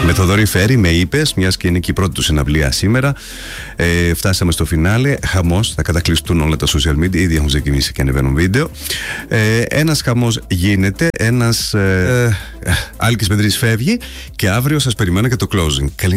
Με Θοδωρή Φέρη, με είπες, μιας και είναι και η πρώτη του συναυλία σήμερα. Φτάσαμε στο φινάλε. Χαμός, θα κατακλειστούν όλα τα social media. Ήδη έχουν ξεκινήσει και ανεβαίνουν βίντεο. Ένας χαμός γίνεται. Ένας Άλκης Πετρής φεύγει. Και αύριο σας περιμένω και το closing. Καλή